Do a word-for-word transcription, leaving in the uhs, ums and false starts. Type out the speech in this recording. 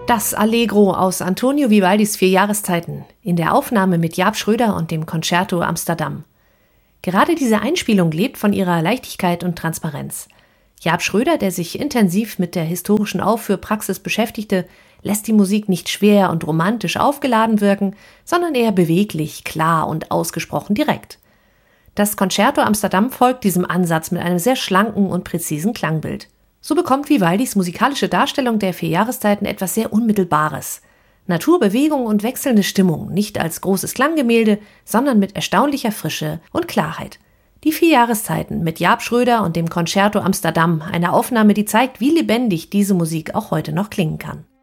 Das Allegro aus Antonio Vivaldis Vier Jahreszeiten in der Aufnahme mit Jaap Schröder und dem Concerto Amsterdam. Gerade diese Einspielung lebt von ihrer Leichtigkeit und Transparenz. Jaap Schröder, der sich intensiv mit der historischen Aufführpraxis beschäftigte, lässt die Musik nicht schwer und romantisch aufgeladen wirken, sondern eher beweglich, klar und ausgesprochen direkt. Das Concerto Amsterdam folgt diesem Ansatz mit einem sehr schlanken und präzisen Klangbild. So bekommt Vivaldis musikalische Darstellung der Vier Jahreszeiten etwas sehr Unmittelbares. Natur, Bewegung und wechselnde Stimmung, nicht als großes Klanggemälde, sondern mit erstaunlicher Frische und Klarheit. Die Vier Jahreszeiten mit Jaap Schröder und dem Concerto Amsterdam, eine Aufnahme, die zeigt, wie lebendig diese Musik auch heute noch klingen kann.